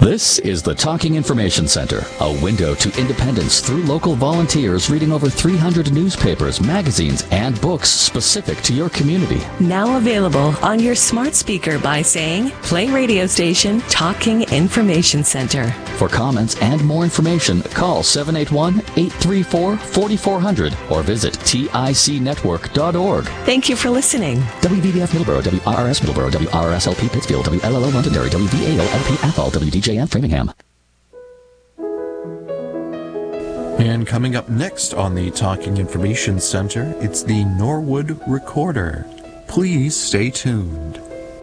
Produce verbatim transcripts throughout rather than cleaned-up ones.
This is the Talking Information Center, a window to independence through local volunteers reading over three hundred newspapers, magazines, and books specific to your community. Now available on your smart speaker by saying, play radio station Talking Information Center. For comments and more information, call seven eight one, eight three four, four four zero zero or visit tic network dot org. Thank you for listening. W V B F Middleborough, W R R S Middleborough, W R R S L P Pittsfield, W L L O Londonderry, W V A O L P Athol, W D J N Framingham. And coming up next on the Talking Information Center, it's the Norwood Recorder. Please stay tuned.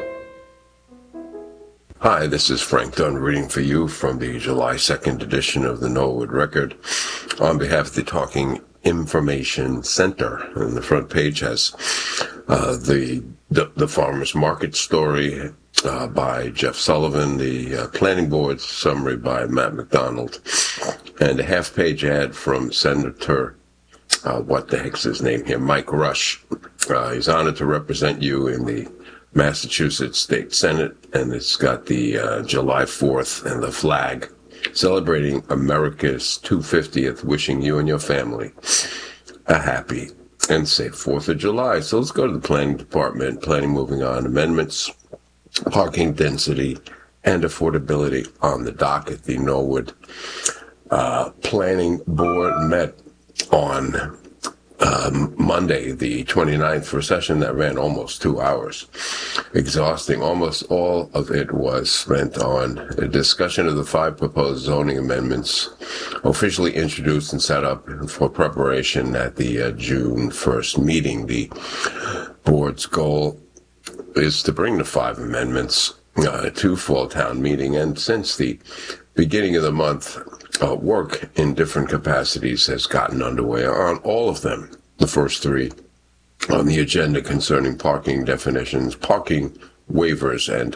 Hi, this is Frank Dunn reading for you from the July second edition of the Norwood Record on behalf of the Talking Information Center. And the front page has uh, the, the the farmers market story uh, by Jeff Sullivan, the uh, planning board summary by Matt McDonald, and a half-page ad from Senator, uh, what the heck's his name here, Mike Rush. Uh, he's honored to represent you in the Massachusetts State Senate, and it's got the uh, July fourth and the flag celebrating America's two hundred fiftieth, wishing you and your family a happy and safe fourth of July. So let's go to the planning department. Planning, moving on. Amendments, parking density, and affordability on the docket. The Norwood uh, Planning Board met on Um, Monday, the twenty-ninth, for a session that ran almost two hours. Exhausting. Almost all of it was spent on a discussion of the five proposed zoning amendments officially introduced and set up for preparation at the uh, June first meeting. The board's goal is to bring the five amendments uh, to fall town meeting, and since the beginning of the month, Uh, work in different capacities has gotten underway on all of them. The first three on the agenda concerning parking definitions, parking waivers, and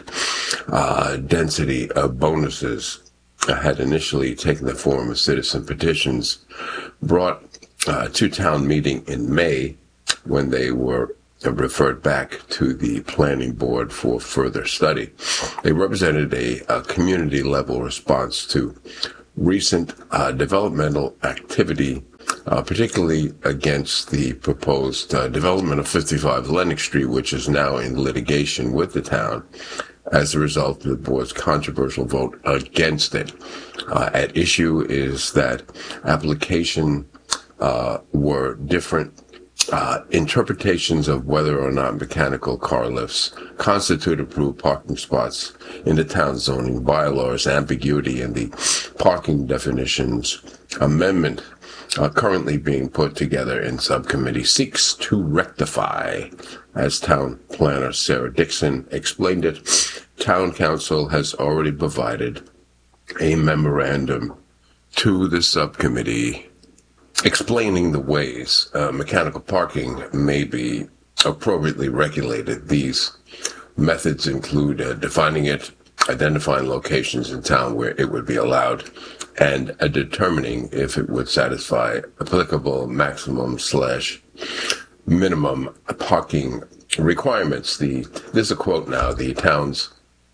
uh, density of bonuses uh, had initially taken the form of citizen petitions brought uh, to town meeting in May, when they were referred back to the planning board for further study. They represented a, a community-level response to recent uh, developmental activity, uh, particularly against the proposed uh, development of fifty-five Lennox Street, which is now in litigation with the town as a result of the board's controversial vote against it. Uh, at issue is that application uh, were different Uh, interpretations of whether or not mechanical car lifts constitute approved parking spots in the town zoning bylaws, ambiguity in the parking definitions amendment uh, currently being put together in subcommittee seeks to rectify. As town planner Sarah Dixon explained it, town council has already provided a memorandum to the subcommittee explaining the ways uh, mechanical parking may be appropriately regulated. These methods include uh, defining it, identifying locations in town where it would be allowed, and uh, determining if it would satisfy applicable maximum slash minimum parking requirements. The This is a quote now. The towns,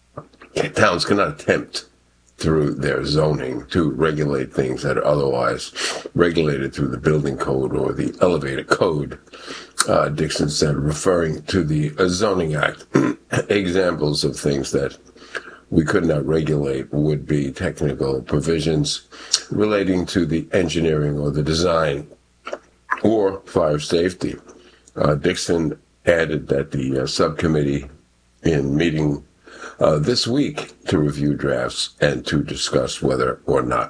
towns cannot attempt through their zoning to regulate things that are otherwise regulated through the building code or the elevator code, uh, Dixon said, referring to the uh, Zoning Act. Examples of things that we could not regulate would be technical provisions relating to the engineering or the design or fire safety. Uh, Dixon added that the uh, subcommittee in meeting Uh, this week to review drafts and to discuss whether or not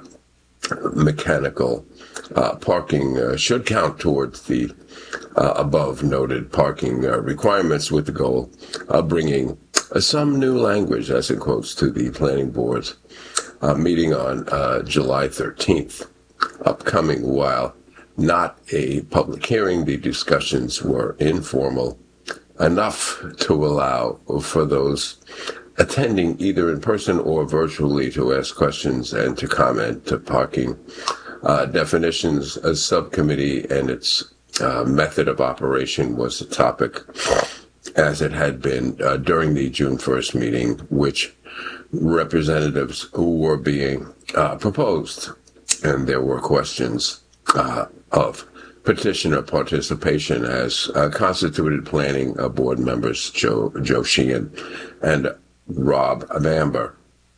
mechanical uh, parking uh, should count towards the uh, above noted parking uh, requirements, with the goal of bringing uh, some new language, as in quotes, to the planning board's uh, meeting on uh, July thirteenth upcoming. While not a public hearing, the discussions were informal enough to allow for those attending either in person or virtually to ask questions and to comment. To parking uh, definitions, a subcommittee and its uh, method of operation was the topic, as it had been uh, during the June first meeting, which representatives who were being uh, proposed. And there were questions uh, of petitioner participation as uh, constituted planning uh, board members Joe Joe Sheehan and Rob Bamber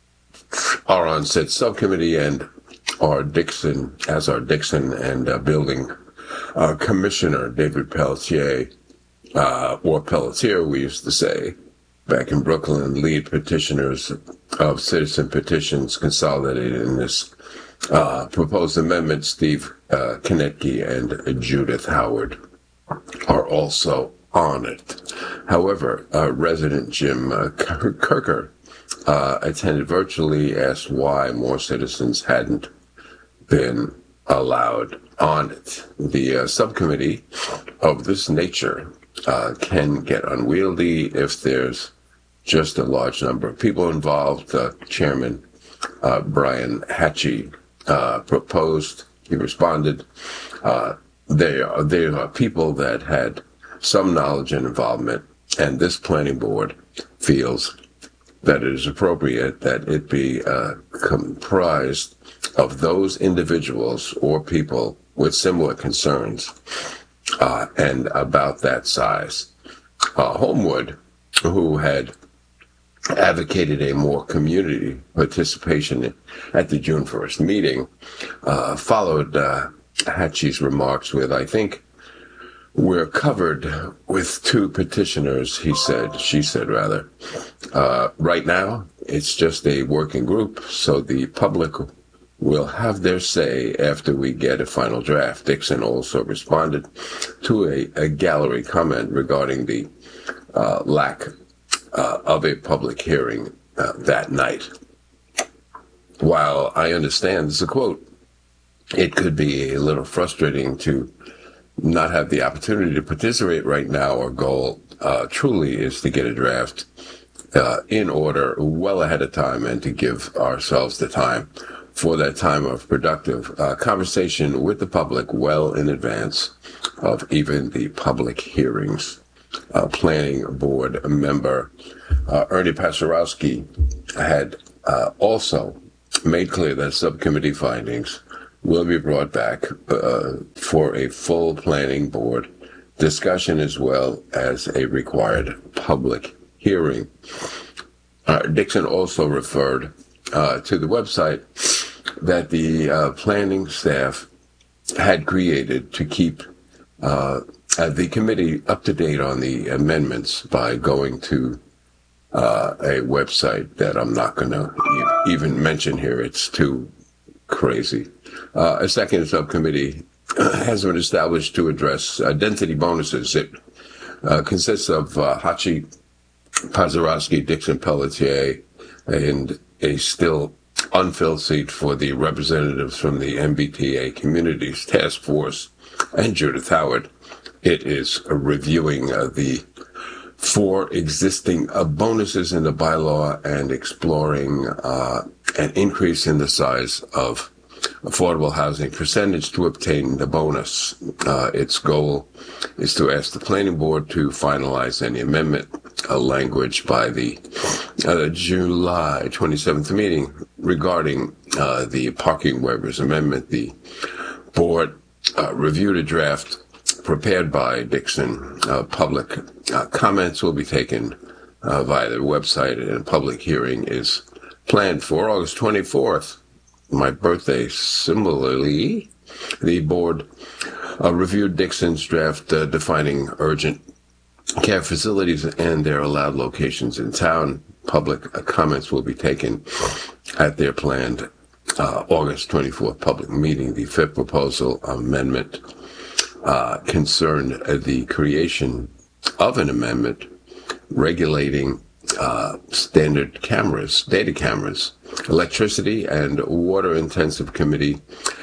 are on said subcommittee, and our Dixon, as our Dixon and uh, building uh, commissioner David Pelletier, uh, or Pelletier, we used to say back in Brooklyn, lead petitioners of citizen petitions consolidated in this uh, proposed amendment. Steve uh, Konecki and Judith Howard are also on it. However, uh, resident Jim uh, Kirker uh, attended virtually, asked why more citizens hadn't been allowed on it. The uh, subcommittee of this nature uh, can get unwieldy if there's just a large number of people involved. Uh, Chairman uh, Brian Hatchie uh, proposed, he responded, uh, they are, they are people that had some knowledge and involvement, and this planning board feels that it is appropriate that it be uh, comprised of those individuals or people with similar concerns uh, and about that size. Uh, Homewood, who had advocated a more community participation at the June first meeting, uh, followed uh, Hatchie's remarks with, I think, we're covered with two petitioners, he said, she said rather. Uh, right now, it's just a working group, so the public will have their say after we get a final draft. Dixon also responded to a, a gallery comment regarding the uh, lack uh, of a public hearing uh, that night. While I understand, this is a quote, it could be a little frustrating to not have the opportunity to participate right now. Our goal uh, truly is to get a draft uh, in order well ahead of time and to give ourselves the time for that time of productive uh, conversation with the public well in advance of even the public hearings. Uh, planning board member uh, Ernie Pasarowski had uh, also made clear that subcommittee findings will be brought back uh, for a full planning board discussion as well as a required public hearing. Uh, Dixon also referred uh, to the website that the uh, planning staff had created to keep uh, the committee up to date on the amendments by going to uh, a website that I'm not going to e- even mention here. It's too crazy. Uh, a second subcommittee has been established to address uh, density bonuses. It uh, consists of uh, Hachi, Pazarowski, Dixon Pelletier, and a still unfilled seat for the representatives from the M B T A Communities Task Force and Judith Howard. It is uh, reviewing uh, the four existing uh, bonuses in the bylaw and exploring uh, an increase in the size of affordable housing percentage to obtain the bonus. Uh, its goal is to ask the planning board to finalize any amendment uh, language by the uh, July twenty-seventh meeting regarding uh, the parking waivers amendment. The board uh, reviewed a draft prepared by Dixon. Uh, public uh, comments will be taken uh, via the website, and a public hearing is planned for August twenty-fourth. My birthday. Similarly, the board uh, reviewed Dixon's draft uh, defining urgent care facilities and their allowed locations in town. Public uh, comments will be taken at their planned uh, August twenty-fourth public meeting. The fifth proposal amendment uh, concerned uh, the creation of an amendment regulating Uh, standard cameras, data cameras, electricity and water intensive committee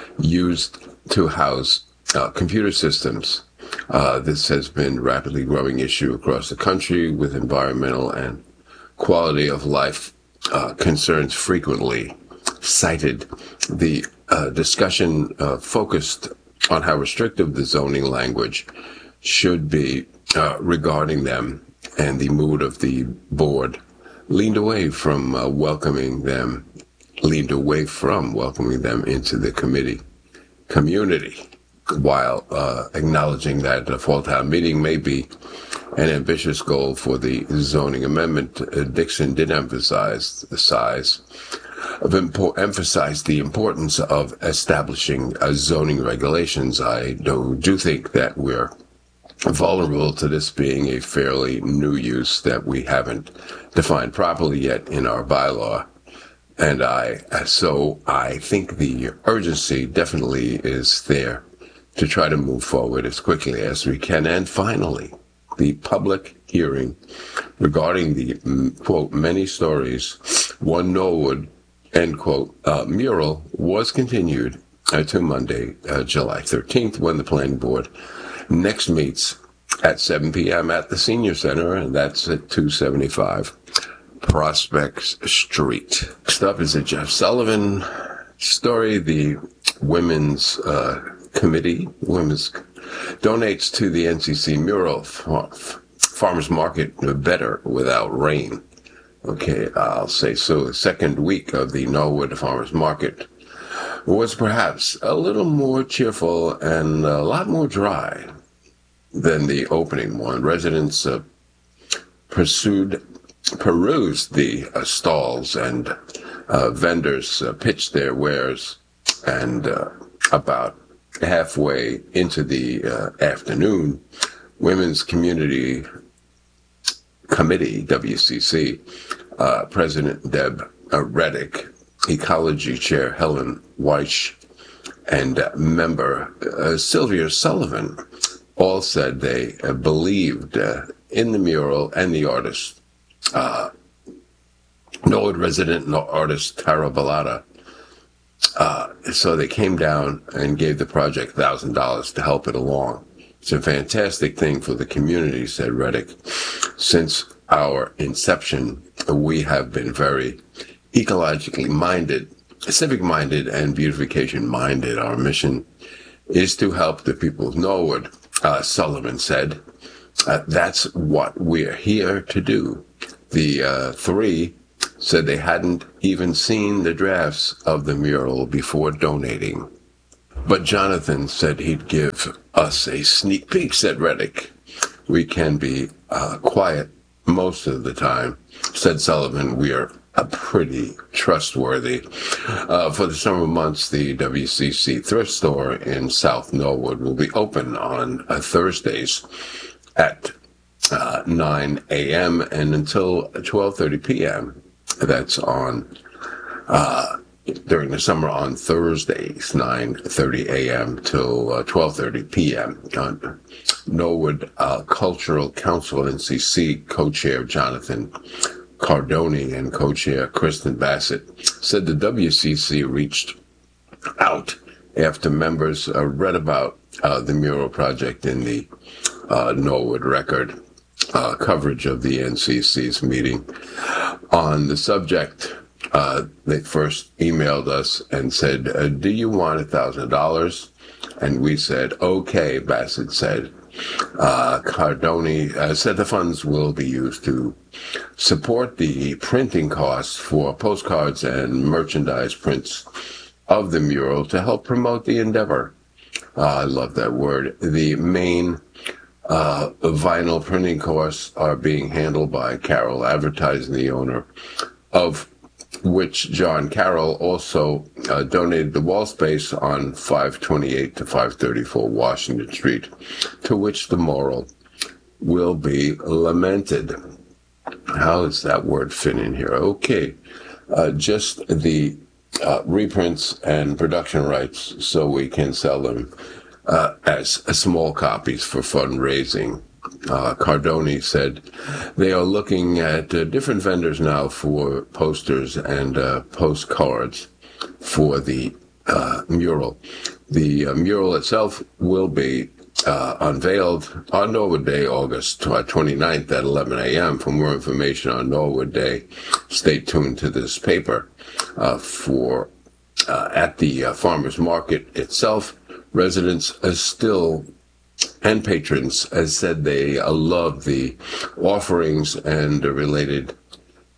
used to house uh, computer systems. Uh, this has been a rapidly growing issue across the country with environmental and quality of life uh, concerns frequently cited. The uh, discussion uh, focused on how restrictive the zoning language should be uh, regarding them, and the mood of the board leaned away from uh, welcoming them, leaned away from welcoming them into the committee community, while uh, acknowledging that the fall town meeting may be an ambitious goal for the zoning amendment. Uh, Dixon did emphasize the size of impo- emphasize the importance of establishing uh, zoning regulations. I do, do think that we're vulnerable to this being a fairly new use that we haven't defined properly yet in our bylaw. And I, so I think the urgency definitely is there to try to move forward as quickly as we can. And finally, the public hearing regarding the, quote, many stories, one Norwood, end quote, uh, mural was continued uh, to Monday, uh, July thirteenth, when the planning board next meets at seven p.m. at the Senior Center, and that's at two seventy-five Prospect Street. Next up is a Jeff Sullivan story. The Women's uh, Committee, Women's donates to the N C C mural, Farmers Market Better Without Rain. Okay, I'll say so. The second week of the Norwood Farmers Market was perhaps a little more cheerful and a lot more dry than the opening one. Residents uh, pursued, perused the uh, stalls, and uh, vendors uh, pitched their wares, and uh, about halfway into the uh, afternoon, Women's Community Committee, W C C, uh, President Deb uh, Reddick, Ecology Chair Helen Weish, and uh, member uh, Sylvia Sullivan all said they uh, believed uh, in the mural and the artist, uh, Norwood resident and artist Tara Bellata. Uh, so they came down and gave the project one thousand dollars to help it along. It's a fantastic thing for the community, said Reddick. Since our inception, we have been very ecologically minded, civic minded, and beautification minded. Our mission is to help the people of Norwood, uh, Sullivan said. Uh, that's what we're here to do. The uh, three said they hadn't even seen the drafts of the mural before donating. But Jonathan said he'd give us a sneak peek, said Reddick. We can be uh, quiet most of the time, said Sullivan. We are uh, pretty trustworthy. Uh, for the summer months, the W C C thrift store in South Norwood will be open on uh, Thursdays at uh, nine a.m. and until twelve thirty p.m. That's on uh, during the summer on Thursdays, nine thirty a.m. till uh, twelve thirty p.m. On Norwood uh, Cultural Council, N C C co-chair Jonathan Cardoni and co-chair Kristen Bassett said the W C C reached out after members uh, read about uh, the mural project in the uh, Norwood Record uh, coverage of the N C C's meeting. On the subject, uh, they first emailed us and said, uh, do you want one thousand dollars? And we said, okay, Bassett said. Uh, Cardoni uh, said the funds will be used to support the printing costs for postcards and merchandise prints of the mural to help promote the endeavor. Uh, I love that word. The main uh, vinyl printing costs are being handled by Carroll Advertising, the owner of which John Carroll also uh, donated the wall space on five twenty-eight to five thirty-four Washington Street, to which the mural will be lamented. How does that word fit in here? Okay, uh, just the uh, reprints and production rights so we can sell them uh, as uh, small copies for fundraising. Uh, Cardoni said they are looking at uh, different vendors now for posters and uh, postcards for the uh, mural. The uh, mural itself will be uh, unveiled on Norwood Day, August twenty-ninth at eleven a.m. For more information on Norwood Day, stay tuned to this paper. Uh, for uh, at the uh, farmers market itself, residents are still and patrons has said they uh, love the offerings and the related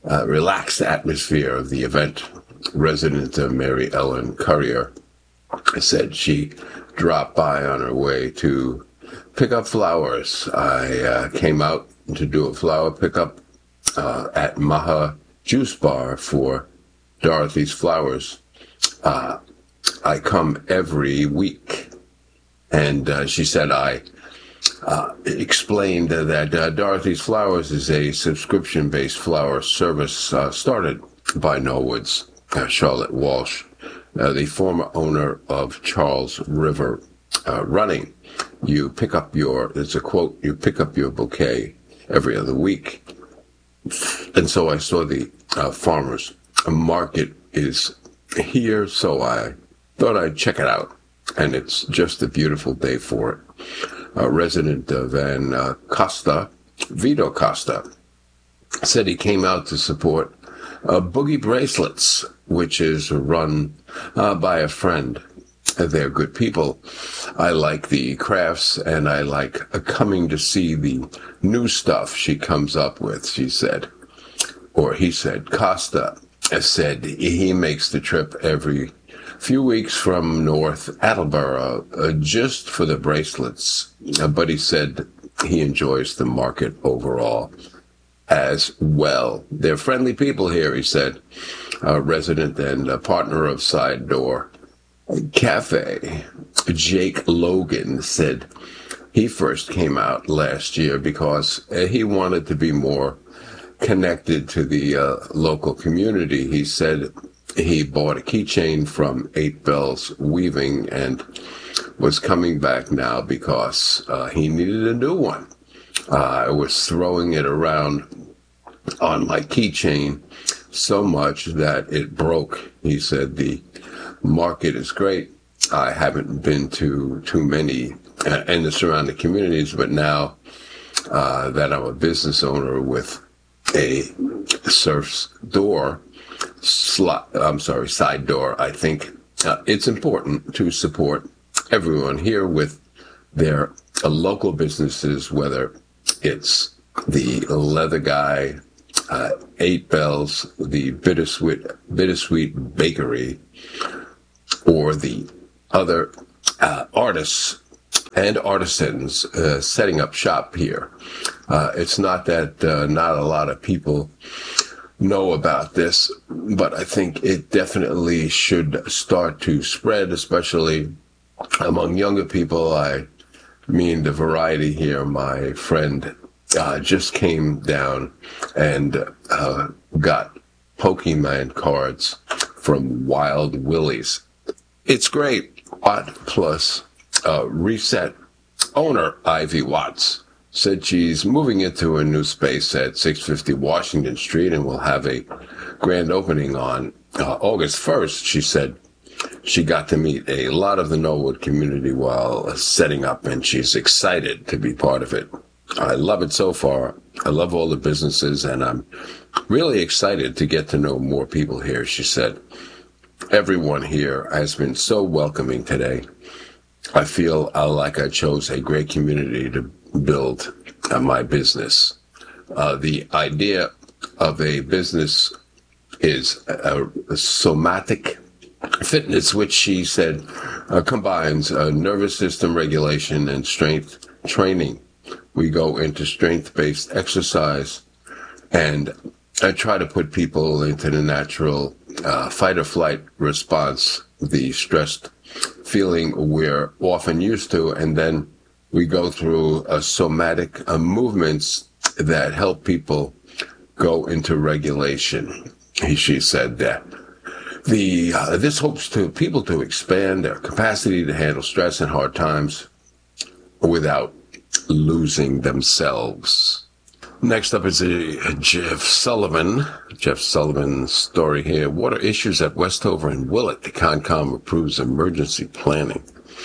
uh, relaxed atmosphere of the event. Resident uh, Mary Ellen Currier said she dropped by on her way to pick up flowers. I uh, came out to do a flower pickup uh, at Maha Juice Bar for Dorothy's Flowers. Uh, I come every week. And uh, she said I uh, explained that uh, Dorothy's Flowers is a subscription-based flower service uh, started by Norwood's uh, Charlotte Walsh, uh, the former owner of Charles River uh, Running. You pick up your, it's a quote, you pick up your bouquet every other week. And so I saw the uh, farmers market is here, so I thought I'd check it out. And it's just a beautiful day for it. Uh, resident uh, Van uh, Costa, Vito Costa, said he came out to support uh, Boogie Bracelets, which is run uh, by a friend. They're good people. I like the crafts, and I like uh, coming to see the new stuff she comes up with, she said. Or he said. Costa said he makes the trip every few weeks from North Attleboro uh, just for the bracelets. Uh, but he said he enjoys the market overall as well. They're friendly people here, he said. Uh, resident and a partner of Side Door Cafe, Jake Logan, said he first came out last year because uh, he wanted to be more connected to the uh, local community. He said he bought a keychain from Eight Bells Weaving and was coming back now because uh, he needed a new one. Uh, I was throwing it around on my keychain so much that it broke. He said the market is great. I haven't been to too many uh, in the surrounding communities, but now uh, that I'm a business owner with a surf's door, slot, I'm sorry, side door, I think uh, it's important to support everyone here with their uh, local businesses, whether it's the Leather Guy, uh, Eight Bells, the Bittersweet, Bittersweet Bakery, or the other uh, artists and artisans uh, setting up shop here. Uh, it's not that uh, not a lot of people know about this, but I think it definitely should start to spread, especially among younger people. I mean, the variety here. My friend uh, just came down and uh, got Pokemon cards from Wild Willie's. It's great. Watt Plus uh, Reset owner Ivy Watts said she's moving into a new space at six fifty Washington Street and will have a grand opening on uh, August first. She said she got to meet a lot of the Norwood community while uh, setting up, and she's excited to be part of it. I love it so far. I love all the businesses, and I'm really excited to get to know more people here, she said. Everyone here has been so welcoming today. I feel uh, like I chose a great community to build uh, my business. Uh, the idea of a business is a, a somatic fitness, which she said uh, combines uh, nervous system regulation and strength training. We go into strength-based exercise, and I try to put people into the natural uh, fight or flight response, the stressed feeling we're often used to, and then we go through uh, somatic uh, movements that help people go into regulation. He, she said that the uh, this hopes to people to expand their capacity to handle stress and hard times without losing themselves. Next up is a, a Jeff Sullivan. Jeff Sullivan's story here. Water issues at Westover and Willett. The Concom approves emergency planning.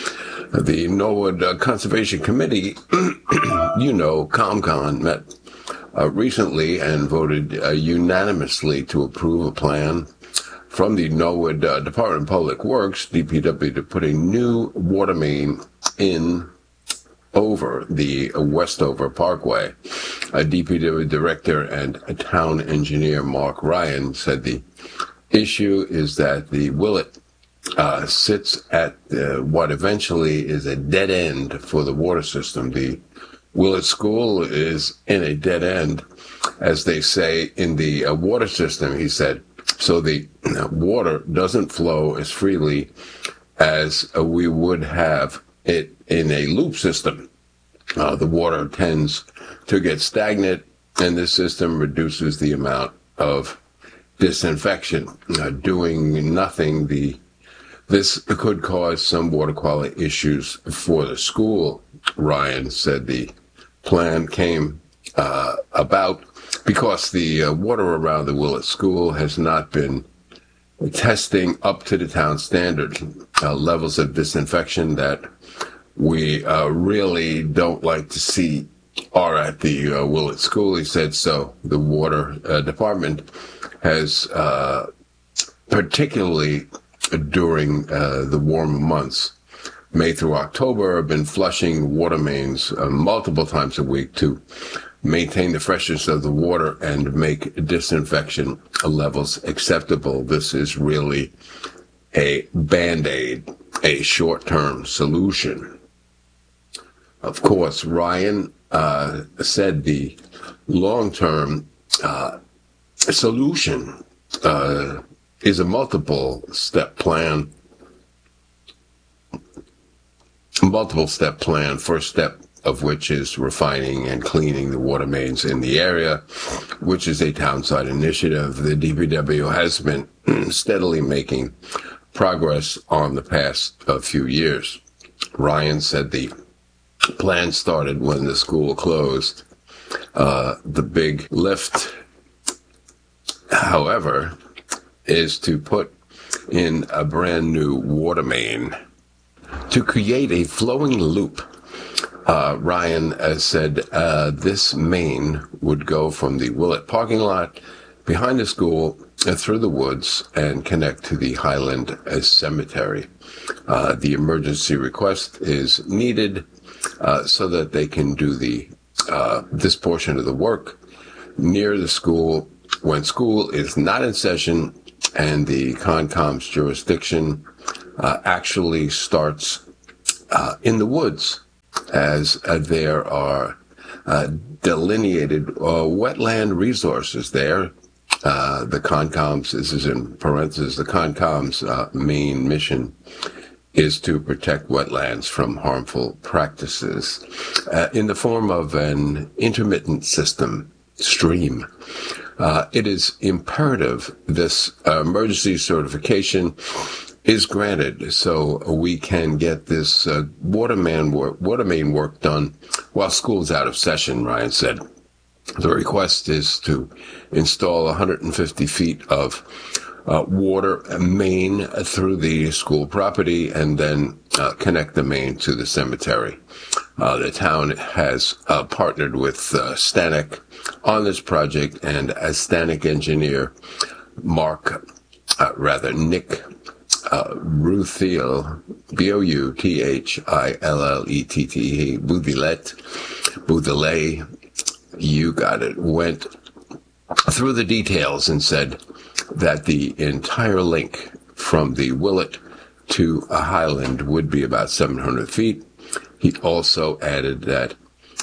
The Norwood uh, Conservation Committee, you know, ComCon, met uh, recently and voted uh, unanimously to approve a plan from the Norwood uh, Department of Public Works, D P W, to put a new water main in over the Westover Parkway. A D P W director and a town engineer, Mark Ryan, said the issue is that the Willett uh, sits at uh, what eventually is a dead end for the water system. The Willett School is in a dead end, as they say, in the uh, water system, he said. So the uh, water doesn't flow as freely as uh, we would have it in a loop system. Uh, the water tends to get stagnant, and this system reduces the amount of disinfection. Uh, doing nothing, the this could cause some water quality issues for the school. Ryan said the plan came uh, about because the uh, water around the Willett School has not been testing up to the town standard uh, levels of disinfection that we uh, really don't like to see are at the uh, Willett School, he said. So the water uh, department has, uh, particularly during uh, the warm months, May through October, been flushing water mains uh, multiple times a week to maintain the freshness of the water and make disinfection levels acceptable. This is really a Band-Aid, a short-term solution. Of course, Ryan uh, said the long-term uh, solution uh, is a multiple-step plan. Multiple step plan, first step of which is refining and cleaning the water mains in the area, which is a townside initiative. The D P W has been steadily making progress on the past uh, few years. Ryan said the plan started when the school closed. Uh, the big lift, however, is to put in a brand new water main to create a flowing loop. Uh, Ryan uh, said uh, this main would go from the Willett parking lot behind the school uh, through the woods and connect to the Highland uh, Cemetery. Uh, the emergency request is needed uh, so that they can do the uh, this portion of the work near the school when school is not in session and the Concom's jurisdiction uh, actually starts uh, in the woods, as uh, there are uh, delineated uh, wetland resources there. Uh, the Concom's, this is in parentheses, the Concom's uh, main mission is to protect wetlands from harmful practices uh, in the form of an intermittent system stream. Uh, it is imperative this uh, emergency certification is granted so we can get this uh, water, man work, water main work done while school's out of session, Ryan said. The request is to install one hundred fifty feet of uh, water main through the school property and then uh, connect the main to the cemetery. Uh, the town has uh, partnered with uh, Stanek on this project, and as Stanek engineer Mark, uh, rather Nick uh, Bouthill, B O U T H I L L E T T E, Bouthilet, Bouthilet, you got it, went through the details and said that the entire link from the Willett to a Highland would be about seven hundred feet. He also added that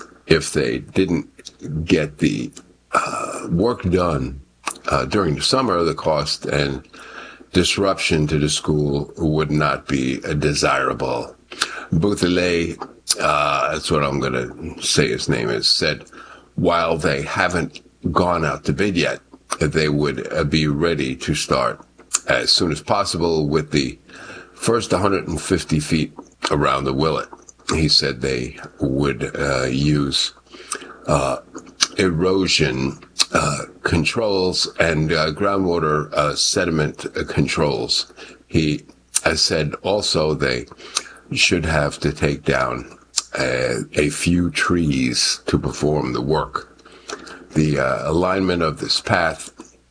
if they didn't get the uh, work done uh, during the summer, the cost and disruption to the school would not be uh, desirable. Bouthilet, uh, that's what I'm going to say his name is, said while they haven't gone out to bid yet, they would uh, be ready to start as soon as possible with the first one hundred fifty feet around the Willett. He said they would uh, use uh, erosion uh, controls and uh, groundwater uh, sediment uh, controls. He uh, said also they should have to take down uh, a few trees to perform the work. The uh, alignment of this path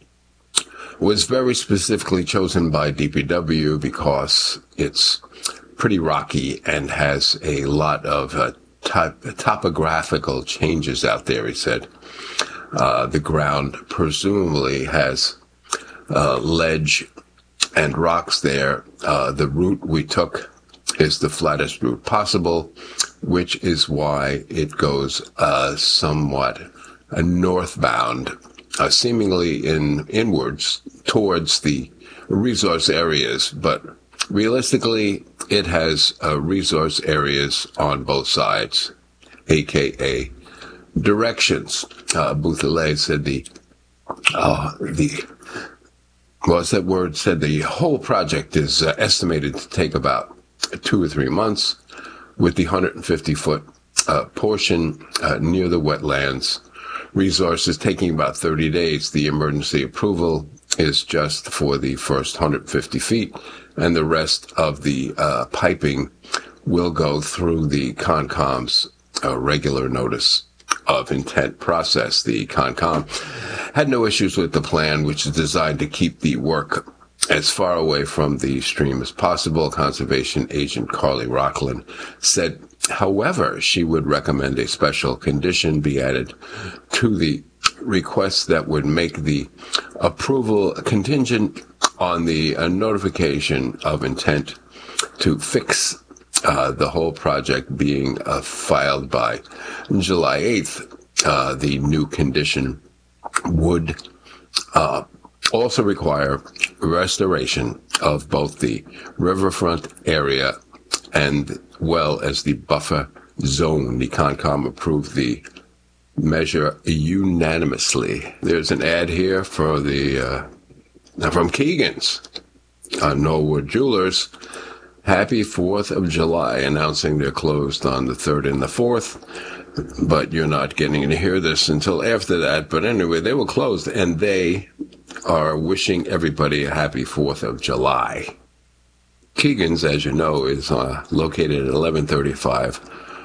was very specifically chosen by D P W because it's pretty rocky and has a lot of uh, top, topographical changes out there, he said. Uh, the ground presumably has uh, ledge and rocks there. Uh, the route we took is the flattest route possible, which is why it goes uh, somewhat uh, northbound, uh, seemingly in inwards towards the resource areas, but realistically, it has uh, resource areas on both sides, aka directions. Uh, Bouthillet said the uh, the what's that word? Said the whole project is uh, estimated to take about two or three months, with the one hundred fifty foot uh, portion uh, near the wetlands resources taking about thirty days. The emergency approval is just for the first one hundred fifty feet, and the rest of the uh, piping will go through the Concom's uh, regular notice of intent process. The Concom had no issues with the plan, which is designed to keep the work as far away from the stream as possible. Conservation agent Carly Rockland said, however, she would recommend a special condition be added to the request that would make the approval contingent on the uh, notification of intent to fix uh, the whole project being uh, filed by July eighth. Uh, the new condition would uh, also require restoration of both the riverfront area and well as the buffer zone. The Concom approved the measure unanimously. There's an ad here for the uh, from Keegan's uh, Norwood Jewelers. Happy fourth of July, announcing they're closed on the third and the fourth. But you're not getting to hear this until after that. But anyway, they were closed, and they are wishing everybody a happy fourth of July. Keegan's, as you know, is uh, located at eleven thirty-five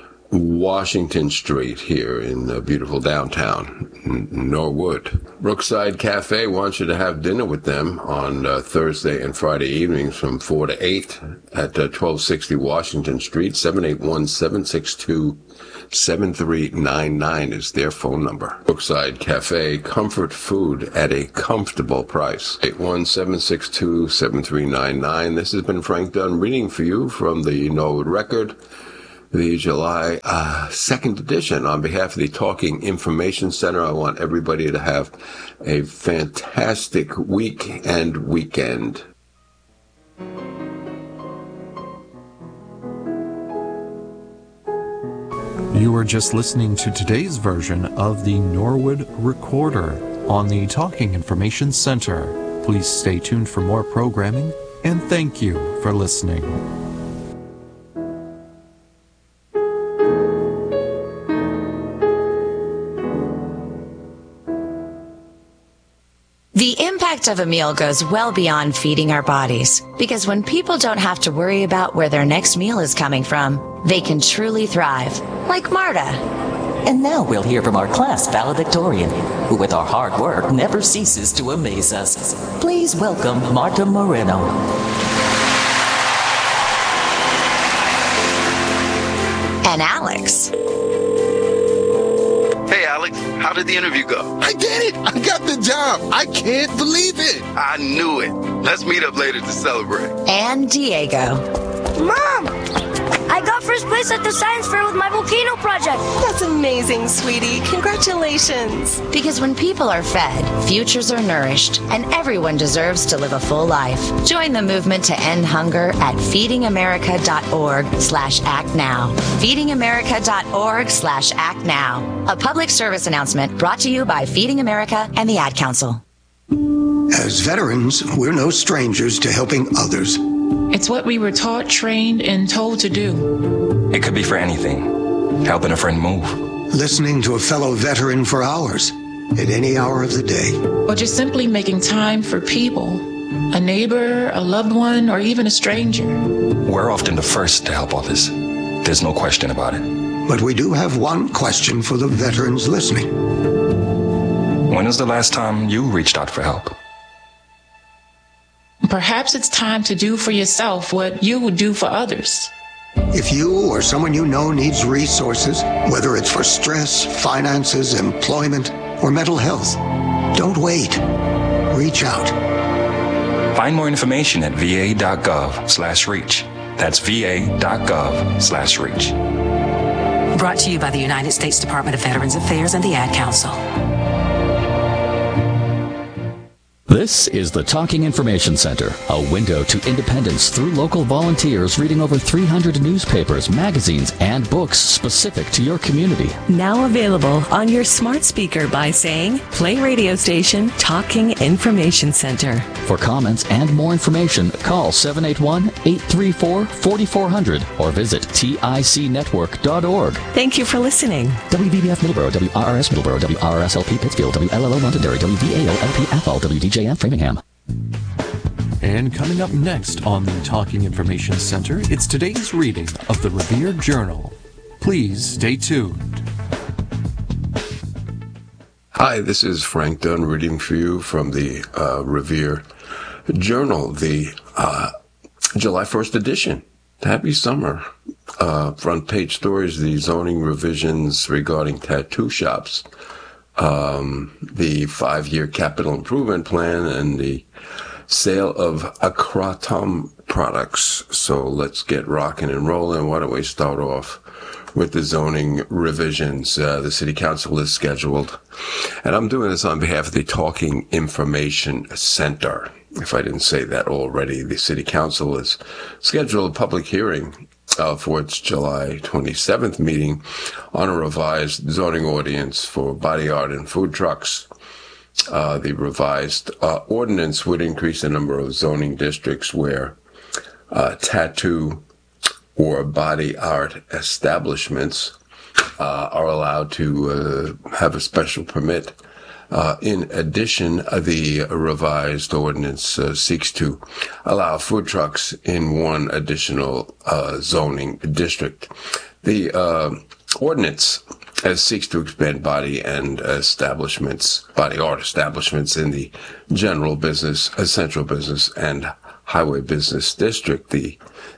Washington Street here in uh, beautiful downtown Norwood. Brookside Cafe wants you to have dinner with them on uh, Thursday and Friday evenings from four to eight at uh, twelve sixty Washington Street. seven eight one, seven six two, seven three nine nine is their phone number. Brookside Cafe, comfort food at a comfortable price. eight one, seven six two, seven three nine nine. This has been Frank Dunn reading for you from the Norwood Record, the July uh, second edition. On behalf of the Talking Information Center, I want everybody to have a fantastic week and weekend. You were just listening to today's version of the Norwood Recorder on the Talking Information Center. Please stay tuned for more programming, and thank you for listening. The impact of a meal goes well beyond feeding our bodies, because when people don't have to worry about where their next meal is coming from, they can truly thrive, like Marta. And now we'll hear from our class valedictorian, who with our hard work never ceases to amaze us. Please welcome Marta Moreno. And Alex. Hey, Alex, how did the interview go? I did it! I got the job! I can't believe it! I knew it. Let's meet up later to celebrate. And Diego. Mom! I got first place at the science fair with my volcano project. That's amazing, sweetie. Congratulations. Because when people are fed, futures are nourished, and everyone deserves to live a full life. Join the movement to end hunger at feedingamerica.org slash act now. feedingamerica.org slash act now. A public service announcement brought to you by Feeding America and the Ad Council. As veterans, we're no strangers to helping others. It's what we were taught, trained, and told to do. It could be for anything. Helping a friend move. Listening to a fellow veteran for hours, at any hour of the day. Or just simply making time for people. A neighbor, a loved one, or even a stranger. We're often the first to help others. There's no question about it. But we do have one question for the veterans listening. When was the last time you reached out for help? Perhaps it's time to do for yourself what you would do for others. If you or someone you know needs resources, whether it's for stress, finances, employment, or mental health, don't wait. Reach out. Find more information at va.gov slash reach. That's va.gov slash reach. Brought to you by the United States Department of Veterans Affairs and the Ad Council. This is the Talking Information Center, a window to independence through local volunteers reading over three hundred newspapers, magazines, and books specific to your community. Now available on your smart speaker by saying, play radio station Talking Information Center. For comments and more information, call seven eight one, eight three four, four four zero zero or visit tic network dot org. Thank you for listening. W V B F Middleborough, W R R S Middleborough, W R R S L P Pittsfield, W L L O Londonderry, W V A L L P Athol, W D J M Framingham. And coming up next on the Talking Information Center, it's today's reading of the Revere Journal. Please stay tuned. Hi, this is Frank Dunn reading for you from the uh, Revere Journal, the uh, July first edition. Happy summer. Uh, front page stories, the zoning revisions regarding tattoo shops, um, the five-year capital improvement plan, and the sale of Akratom products. So let's get rocking and rolling. Why don't we start off with the zoning revisions? Uh, the City Council is scheduled, and I'm doing this on behalf of the Talking Information Center. If I didn't say that already, the City Council is scheduled a public hearing uh, for its July twenty-seventh meeting on a revised zoning ordinance for body art and food trucks. Uh, the revised uh, ordinance would increase the number of zoning districts where uh, tattoo or body art establishments uh, are allowed to uh, have a special permit. Uh, in addition, uh, the revised ordinance uh, seeks to allow food trucks in one additional uh, zoning district. The uh, ordinance uh, seeks to expand body and establishments, body art establishments in the general business, essential business, and highway business district. The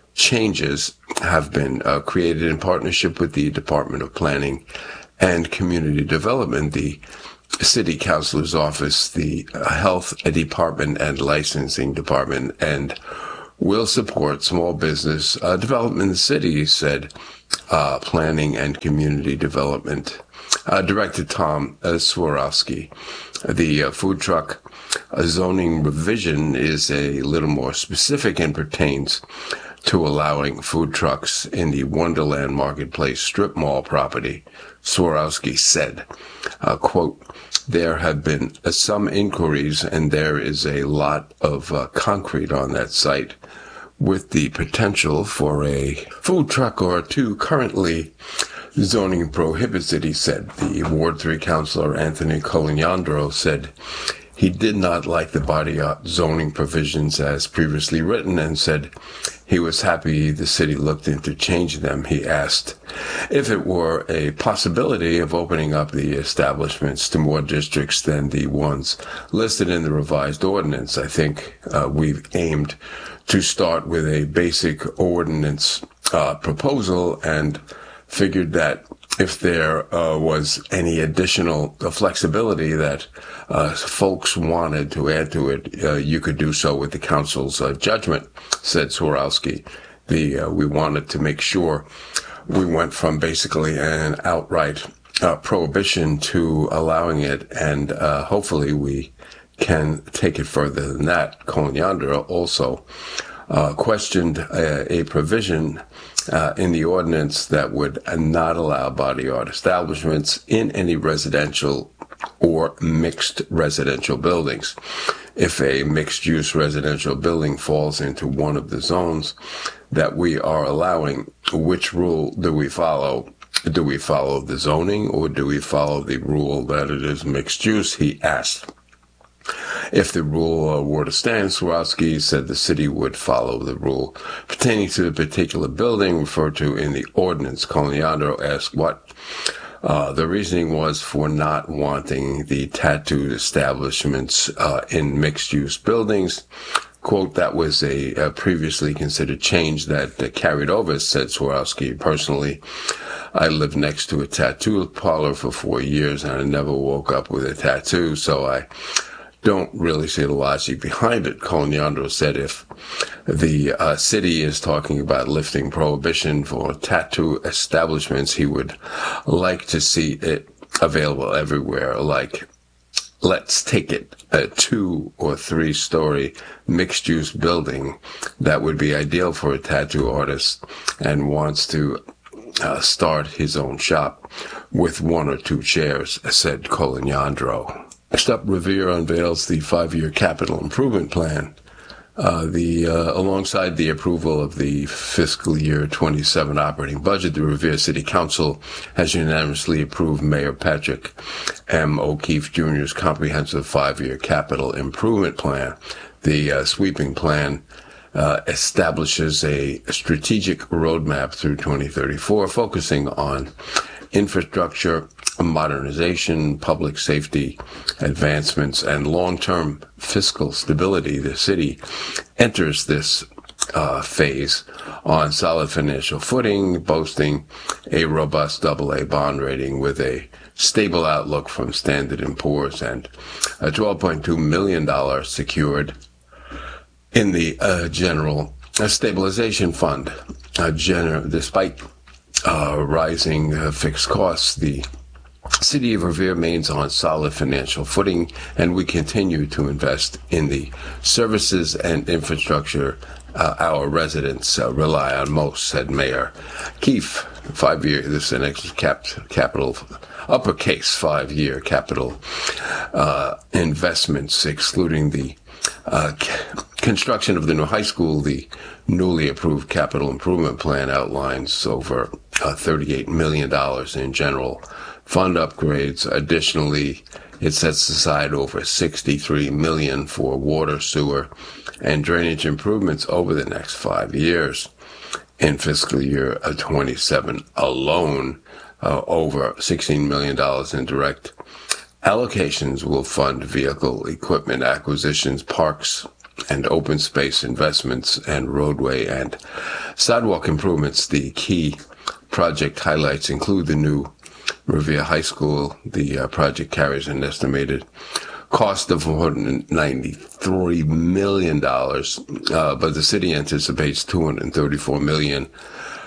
changes have been uh, created in partnership with the Department of Planning and Community Development, the City Councilor's Office, the Health Department, and Licensing Department, and will support small business uh, development in the city, said uh, Planning and Community Development uh, Director Tom uh, Swarovski. The uh, food truck uh, zoning revision is a little more specific and pertains to allowing food trucks in the Wonderland Marketplace strip mall property. Swarovski said, uh, quote, "There have been uh, some inquiries and there is a lot of uh, concrete on that site with the potential for a food truck or two. Currently, zoning prohibits it," he said. The Ward three councilor Anthony Colignandro said he did not like the body art zoning provisions as previously written and said he was happy the city looked into changing them. He asked if it were a possibility of opening up the establishments to more districts than the ones listed in the revised ordinance. I think uh, we've aimed to start with a basic ordinance uh, proposal and figured that if there uh, was any additional uh, flexibility that uh, folks wanted to add to it, uh, you could do so with the council's uh, judgment, said Swarovski. The uh, we wanted to make sure we went from basically an outright uh, prohibition to allowing it, and uh, hopefully we can take it further than that. Colignandro also uh, questioned a, a provision Uh, in the ordinance that would not allow body art establishments in any residential or mixed residential buildings. If a mixed-use residential building falls into one of the zones that we are allowing, which rule do we follow? Do we follow the zoning or do we follow the rule that it is mixed use, he asked. If the rule uh, were to stand, Swarovski said the city would follow the rule pertaining to the particular building referred to in the ordinance. Colignandro asked what uh, the reasoning was for not wanting the tattoo establishments uh, in mixed-use buildings. quote, that was a, a previously considered change that uh, carried over, said Swarovski. Personally, I lived next to a tattoo parlor for four years and I never woke up with a tattoo, so I don't really see the logic behind it. Colañandro said if the uh, city is talking about lifting prohibition for tattoo establishments, he would like to see it available everywhere. Like, let's take it a two or three story mixed use building that would be ideal for a tattoo artist and wants to uh, start his own shop with one or two chairs, said Colañandro. Next up, Revere unveils the five-year capital improvement plan. Uh, the uh, alongside the approval of the fiscal year twenty-seven operating budget, the Revere City Council has unanimously approved Mayor Patrick M. O'Keefe Junior's comprehensive five-year capital improvement plan. The uh, sweeping plan uh, establishes a strategic roadmap through twenty thirty-four, focusing on infrastructure, modernization, public safety advancements, and long-term fiscal stability. The city enters this uh, phase on solid financial footing, boasting a robust double A bond rating with a stable outlook from Standard and Poor's and a twelve point two million dollars secured in the uh, General Stabilization Fund. Uh, gener- despite uh, rising uh, fixed costs, the City of Revere remains on solid financial footing, and we continue to invest in the services and infrastructure uh, our residents uh, rely on most, said Mayor Keefe. Five year, this is an extra cap, capital, uppercase five-year capital uh, investments, excluding the uh, c- construction of the new high school. The newly approved capital improvement plan outlines over uh, thirty-eight million dollars in general fund upgrades. Additionally, it sets aside over sixty-three million dollars for water, sewer, and drainage improvements over the next five years. In fiscal year twenty-seven alone, uh, over sixteen million dollars in direct allocations will fund vehicle equipment acquisitions, parks and open space investments, and roadway and sidewalk improvements. The key project highlights include the new Revere High School. The uh, project carries an estimated cost of one hundred ninety-three million dollars, uh, but the city anticipates two hundred thirty-four million dollars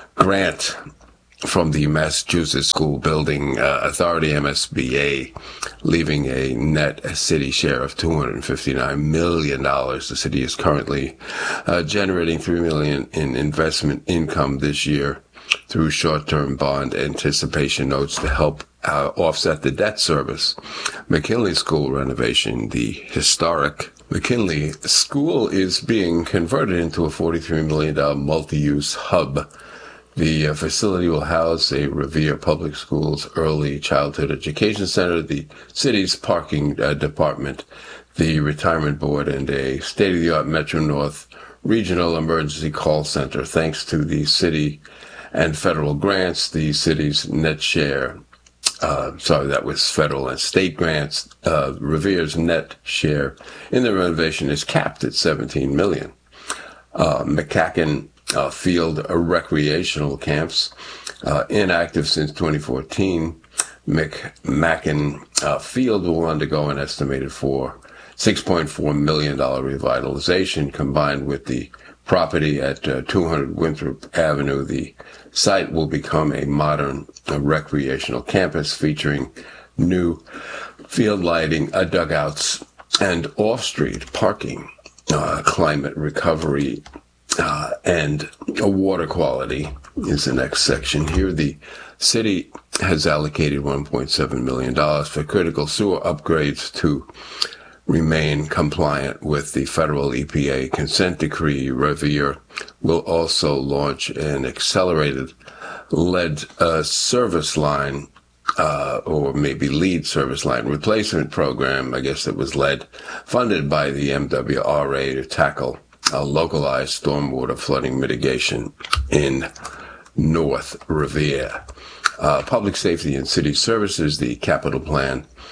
grant from the Massachusetts School Building uh, Authority, M S B A, leaving a net city share of two hundred fifty-nine million dollars. The city is currently uh, generating three million dollars in investment income this year through short-term bond anticipation notes to help uh, offset the debt service. McKinley School renovation. The historic McKinley School is being converted into a forty-three million dollars multi-use hub. The uh, facility will house a Revere Public Schools Early Childhood Education Center, the city's parking uh, department, the retirement board, and a state-of-the-art Metro North Regional Emergency Call Center. Thanks to the city and federal grants, the city's net share, uh, sorry, that was federal and state grants, uh, Revere's net share in the renovation is capped at seventeen million dollars. Uh, McCacken uh, Field uh, recreational camps, uh, inactive since twenty fourteen. McMacken uh, Field will undergo an estimated for six point four million dollars revitalization. Combined with the property at uh, two hundred Winthrop Avenue, the site will become a modern uh, recreational campus featuring new field lighting, uh, dugouts, and off-street parking, uh, climate recovery, uh, and uh, water quality is the next section here. The city has allocated one point seven million dollars for critical sewer upgrades to remain compliant with the federal E P A consent decree. Revere will also launch an accelerated lead uh, service line, uh, or maybe lead service line replacement program, I guess it was lead, funded by the M W R A to tackle uh, localized stormwater flooding mitigation in North Revere. Uh, public safety and city services, the capital plan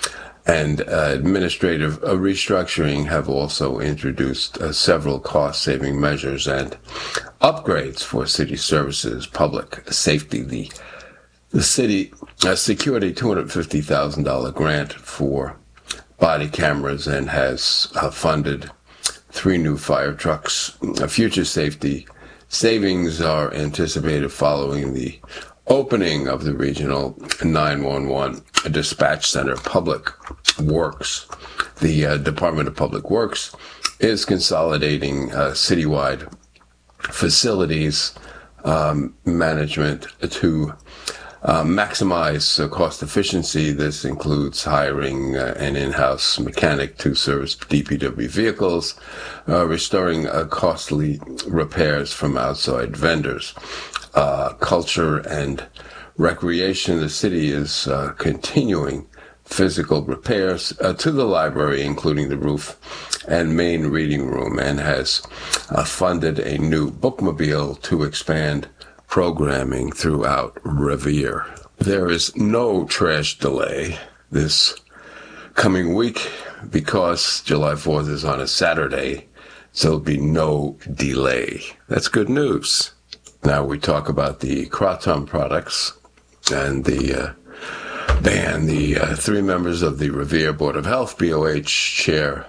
and uh, administrative uh, restructuring have also introduced uh, several cost-saving measures and upgrades for city services, public safety. The, the city uh, secured a two hundred fifty thousand dollars grant for body cameras and has uh, funded three new fire trucks. Uh, future safety savings are anticipated following the opening of the regional nine one one dispatch center. Public Works, the uh, Department of Public Works, is consolidating uh, citywide facilities um, management to uh, maximize uh, cost efficiency. This includes hiring uh, an in-house mechanic to service D P W vehicles, uh, restoring uh, costly repairs from outside vendors. Uh, culture and recreation. The city is uh, continuing physical repairs uh, to the library, including the roof and main reading room, and has uh, funded a new bookmobile to expand programming throughout Revere. There is no trash delay this coming week because July fourth is on a Saturday, so there'll be no delay. That's good news. Now we talk about the Kratom products and the uh, ban. The uh, three members of the Revere Board of Health, B O H Chair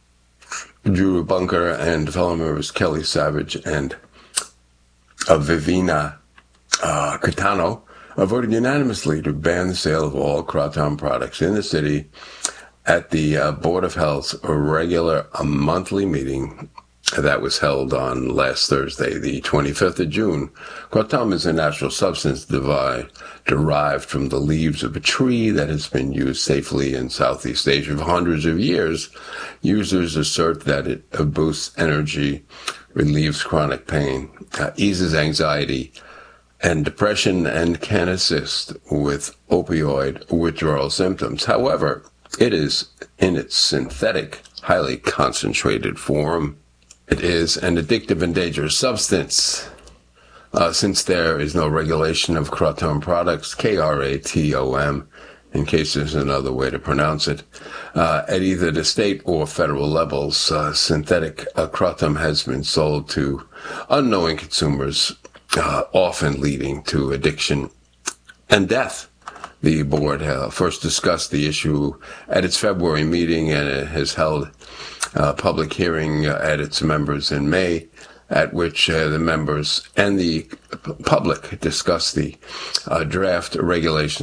Drew Bunker, and fellow members Kelly Savage and uh, Vivina uh, Catano, uh, voted unanimously to ban the sale of all Kratom products in the city at the uh, Board of Health's regular a monthly meeting that was held on last Thursday, the twenty-fifth of June. Kratom is a natural substance devi- derived from the leaves of a tree that has been used safely in Southeast Asia for hundreds of years. Users assert that it uh, boosts energy, relieves chronic pain, uh, eases anxiety and depression, and can assist with opioid withdrawal symptoms. However, it is in its synthetic, highly concentrated form. It is an addictive and dangerous substance. Uh, since there is no regulation of Kratom products, K R A T O M, in case there's another way to pronounce it, uh, at either the state or federal levels, uh, synthetic uh, Kratom has been sold to unknowing consumers, uh, often leading to addiction and death. The board uh, first discussed the issue at its February meeting, and it has held a public hearing uh, at its members in May, at which uh, the members and the p- public discussed the uh, draft regulations